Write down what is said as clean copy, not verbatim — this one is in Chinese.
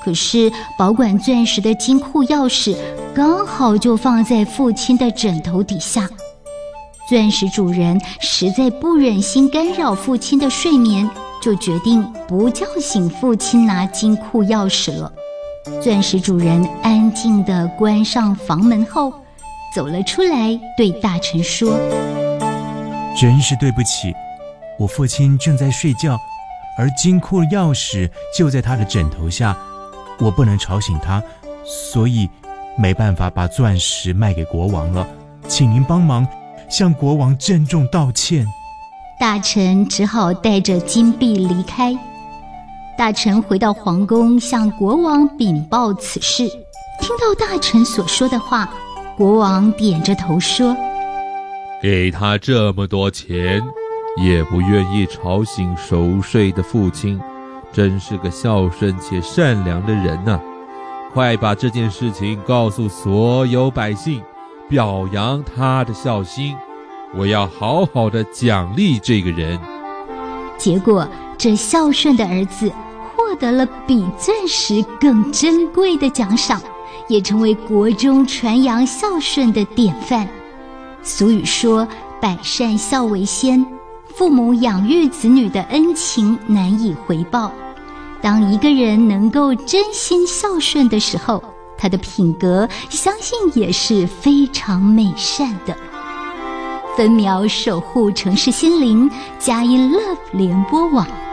可是保管钻石的金库钥匙刚好就放在父亲的枕头底下。钻石主人实在不忍心干扰父亲的睡眠，就决定不叫醒父亲拿金库钥匙了。钻石主人安静地关上房门后，走了出来，对大臣说： 真是对不起，我父亲正在睡觉，而金库钥匙就在他的枕头下，我不能吵醒他，所以没办法把钻石卖给国王了，请您帮忙向国王郑重道歉。 大臣只好带着金币离开。大臣回到皇宫，向国王禀报此事。听到大臣所说的话，国王点着头说： 给他这么多钱，也不愿意吵醒熟睡的父亲，真是个孝顺且善良的人啊！快把这件事情告诉所有百姓，表扬他的孝心，我要好好的奖励这个人。 结果这孝顺的儿子获得了比钻石更珍贵的奖赏，也成为国中传扬孝顺的典范。俗语说，百善孝为先，父母养育子女的恩情难以回报。当一个人能够真心孝顺的时候，他的品格相信也是非常美善的。分秒守护城市心灵，佳音 Love 联播网。